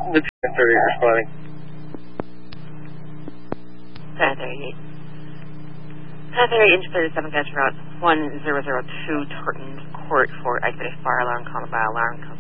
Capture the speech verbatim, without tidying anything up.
Lieutenant thirty-eight responding. Lieutenant thirty-eight. Lieutenant thirty-eight, Engine thirty-seven, Gadget Route one zero zero two, Turton Court for activated fire alarm, calling by alarm.